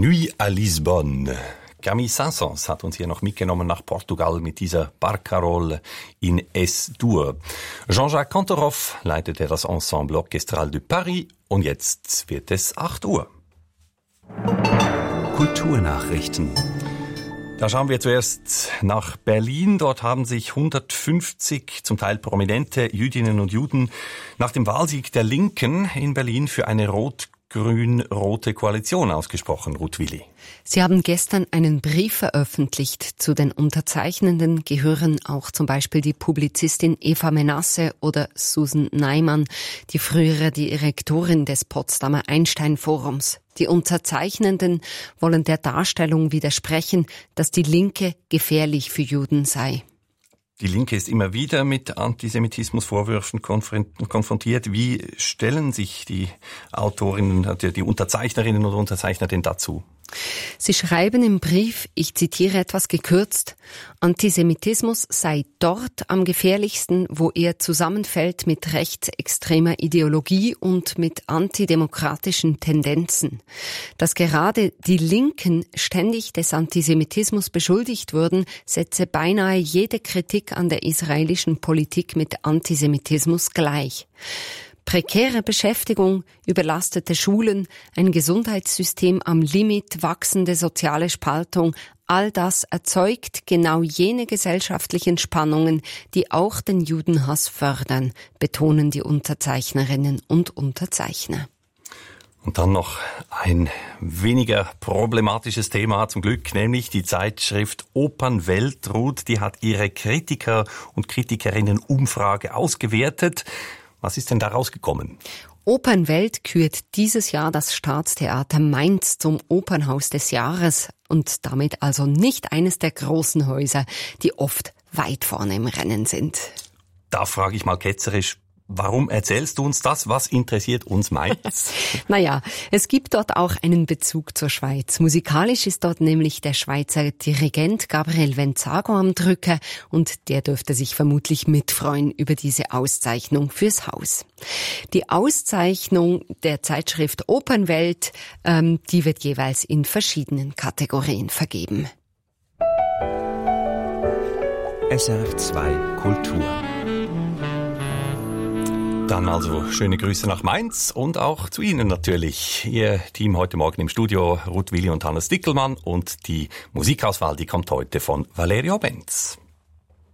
Nuit à Lisbonne. Camille Saint-Saëns hat uns hier noch mitgenommen nach Portugal mit dieser Barcarolle in S-Dur. Jean-Jacques Kantorov leitete das Ensemble Orchestral de Paris und jetzt wird es 8 Uhr. Kulturnachrichten. Da schauen wir zuerst nach Berlin. Dort haben sich 150 zum Teil prominente Jüdinnen und Juden nach dem Wahlsieg der Linken in Berlin für eine rot-grün-rote Koalition ausgesprochen. Ruth Willi. Sie haben gestern einen Brief veröffentlicht. Zu den Unterzeichnenden gehören auch zum Beispiel die Publizistin Eva Menasse oder Susan Neiman, die frühere Direktorin des Potsdamer Einstein-Forums. Die Unterzeichnenden wollen der Darstellung widersprechen, dass die Linke gefährlich für Juden sei. Die Linke ist immer wieder mit Antisemitismusvorwürfen konfrontiert. Wie stellen sich die Autorinnen, die Unterzeichnerinnen oder Unterzeichner denn dazu? Sie schreiben im Brief, ich zitiere etwas gekürzt, Antisemitismus sei dort am gefährlichsten, wo er zusammenfällt mit rechtsextremer Ideologie und mit antidemokratischen Tendenzen. Dass gerade die Linken ständig des Antisemitismus beschuldigt wurden, setze beinahe jede Kritik an der israelischen Politik mit Antisemitismus gleich. Prekäre Beschäftigung, überlastete Schulen, ein Gesundheitssystem am Limit, wachsende soziale Spaltung, all das erzeugt genau jene gesellschaftlichen Spannungen, die auch den Judenhass fördern, betonen die Unterzeichnerinnen und Unterzeichner. Und dann noch ein weniger problematisches Thema zum Glück, nämlich die Zeitschrift Opernwelt. Ruth, die hat ihre Kritiker und Kritikerinnen-Umfrage ausgewertet. Was ist denn da rausgekommen? Opernwelt kürt dieses Jahr das Staatstheater Mainz zum Opernhaus des Jahres und damit also nicht eines der großen Häuser, die oft weit vorne im Rennen sind. Da frage ich mal ketzerisch, warum erzählst du uns das? Was interessiert uns Mainz? Naja, es gibt dort auch einen Bezug zur Schweiz. Musikalisch ist dort nämlich der Schweizer Dirigent Gabriel Venzago am Drücker und der dürfte sich vermutlich mitfreuen über diese Auszeichnung fürs Haus. Die Auszeichnung der Zeitschrift Opernwelt, die wird jeweils in verschiedenen Kategorien vergeben. SRF 2 Kultur. Dann also schöne Grüße nach Mainz und auch zu Ihnen natürlich. Ihr Team heute Morgen im Studio, Ruth Willi und Hannes Dickelmann, und die Musikauswahl, die kommt heute von Valerio Benz.